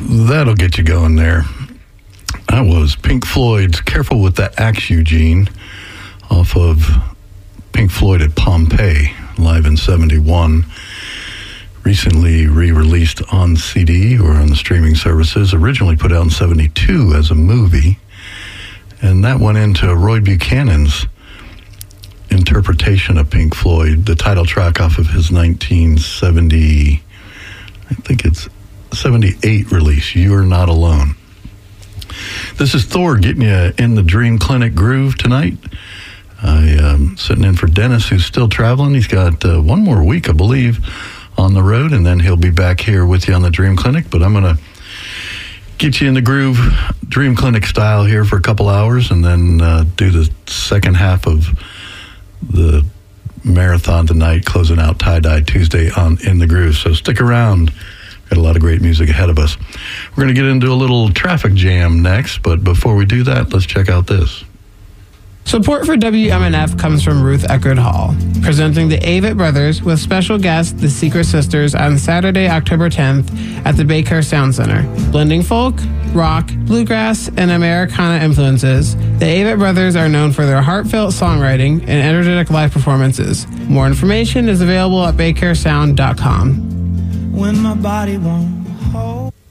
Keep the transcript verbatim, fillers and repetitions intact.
That'll get you going there. That was Pink Floyd's Careful with That Axe, Eugene, off of Pink Floyd at Pompeii, live in seventy-one. Recently re-released on C D or on the streaming services, originally put out in seventy-two as a movie. And that went into Roy Buchanan's interpretation of Pink Floyd, the title track off of his nineteen seventy, I think it's seventy-eight release, You're Not Alone. This is Thor getting you in the Dream Clinic groove tonight. I am sitting in for Dennis, who's still traveling. He's got uh, one more week, I believe, on the road, and then he'll be back here with you on the Dream Clinic. But I'm going to get you in the groove, Dream Clinic style here for a couple hours, and then uh, do the second half of the marathon tonight, closing out Tie-Dye Tuesday on In the Groove. So stick around. Got a lot of great music ahead of us. We're going to get into a little traffic jam next, but before we do that, let's check out this. Support for W M N F comes from Ruth Eckerd Hall, presenting the Avett Brothers with special guest, the Secret Sisters, on Saturday, October tenth at the Bay Care Sound Center. Blending folk, rock, bluegrass, and Americana influences, the Avett Brothers are known for their heartfelt songwriting and energetic live performances. More information is available at bay care sound dot com. When my body won't hold